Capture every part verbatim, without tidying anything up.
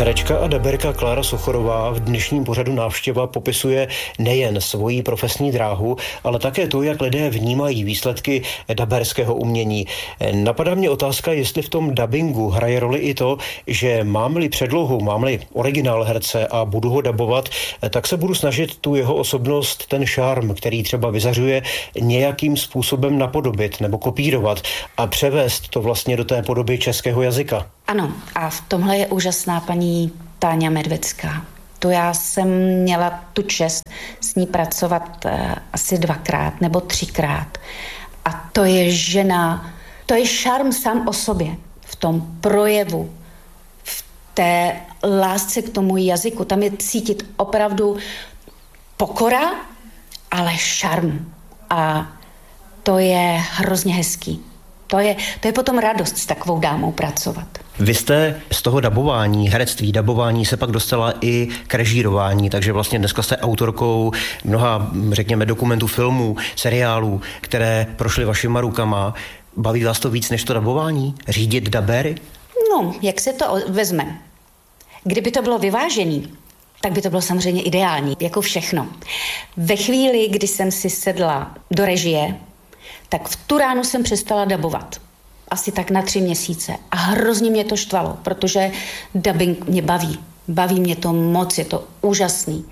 Herečka a daberka Klára Sochorová v dnešním pořadu Návštěva popisuje nejen svoji profesní dráhu, ale také to, jak lidé vnímají výsledky daberského umění. Napadá mě otázka, jestli v tom dabingu hraje roli i to, že mám-li předlohu, mám-li originál herce a budu ho dabovat, tak se budu snažit tu jeho osobnost, ten šarm, který třeba vyzařuje, nějakým způsobem napodobit nebo kopírovat a převést to vlastně do té podoby českého jazyka. Ano, a v tomhle je úžasná paní Táňa Medvecká. To já jsem měla tu čest s ní pracovat eh, asi dvakrát nebo třikrát. A to je žena, to je šarm sám o sobě. V tom projevu, v té lásce k tomu jazyku. Tam je cítit opravdu pokora, ale šarm. A to je hrozně hezký. To je, to je potom radost s takovou dámou pracovat. Vy jste z toho dabování, herectví, dabování se pak dostala i k režírování, takže vlastně dneska jste autorkou mnoha, řekněme, dokumentů, filmů, seriálů, které prošly vašima rukama. Baví vás to víc než to dabování? Řídit dabéry? No, jak se to vezme? Kdyby to bylo vyvážený, tak by to bylo samozřejmě ideální, jako všechno. Ve chvíli, kdy jsem si sedla do režie, tak v tu ránu jsem přestala dabovat. Asi tak na tři měsíce. A hrozně mě to štvalo, protože dabing mě baví. Baví mě to moc, je to úžasný.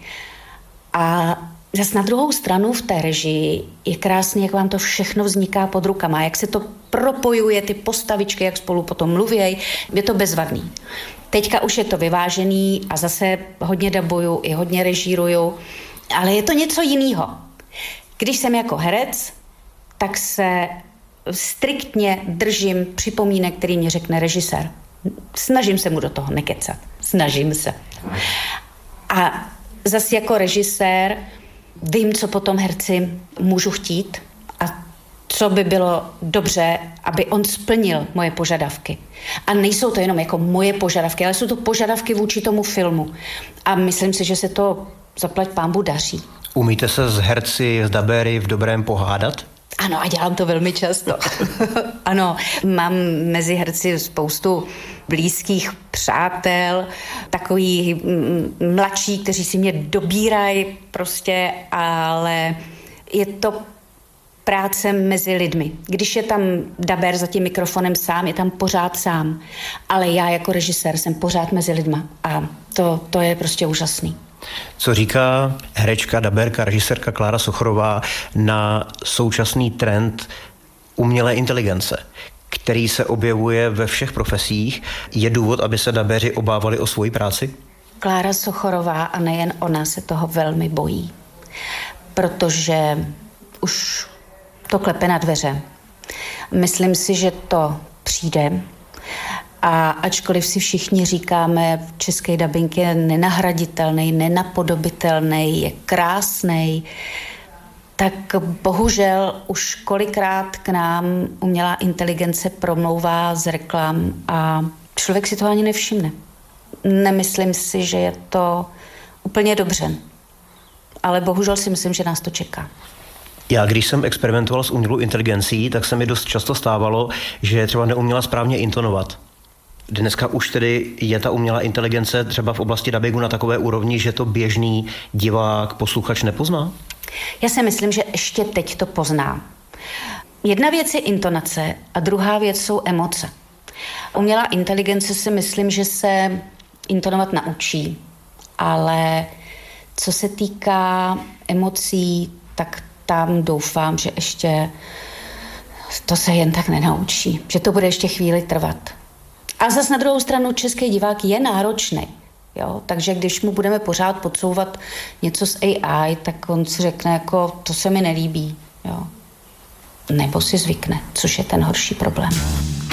A zase na druhou stranu v té režii je krásně, jak vám to všechno vzniká pod rukama, jak se to propojuje, ty postavičky, jak spolu potom mluvěj, je to bezvadný. Teďka už je to vyvážený a zase hodně dabuju i hodně režíruju, ale je to něco jiného. Když jsem jako herec, tak se striktně držím připomínek, který mě řekne režisér. Snažím se mu do toho nekecat. Snažím se. A zase jako režisér vím, co potom herci můžu chtít a co by bylo dobře, aby on splnil moje požadavky. A nejsou to jenom jako moje požadavky, ale jsou to požadavky vůči tomu filmu. A myslím si, že se to zaplať pánbu daří. Umíte se s herci, s dabéry v dobrém pohádat? Ano, a dělám to velmi často. Ano, mám mezi herci spoustu blízkých přátel, takový mladší, kteří si mě dobírají prostě, ale je to práce mezi lidmi. Když je tam dabér za tím mikrofonem sám, je tam pořád sám, ale já jako režisér jsem pořád mezi lidma a to, to je prostě úžasný. Co říká herečka, dabérka, režisérka Klára Sochorová na současný trend umělé inteligence, který se objevuje ve všech profesích? Je důvod, aby se dabéři obávali o svoji práci? Klára Sochorová a nejen ona se toho velmi bojí, protože už to klepe na dveře. Myslím si, že to přijde. A ačkoliv si všichni říkáme, český dabing je nenahraditelný, nenapodobitelný, je krásný, tak bohužel už kolikrát k nám umělá inteligence promlouvá z reklam a člověk si toho ani nevšimne. Nemyslím si, že je to úplně dobře, ale bohužel si myslím, že nás to čeká. Já, když jsem experimentoval s umělou inteligencí, tak se mi dost často stávalo, že třeba neuměla správně intonovat. Dneska už tedy je ta umělá inteligence třeba v oblasti dabingu na takové úrovni, že to běžný divák, posluchač nepozná? Já si myslím, že ještě teď to pozná. Jedna věc je intonace a druhá věc jsou emoce. Umělá inteligence si myslím, že se intonovat naučí, ale co se týká emocí, tak tam doufám, že ještě to se jen tak nenaučí, že to bude ještě chvíli trvat. A zase na druhou stranu český divák je náročný. Jo? Takže když mu budeme pořád podsouvat něco z A I, tak on si řekne, jako, to se mi nelíbí. Jo? Nebo si zvykne, což je ten horší problém.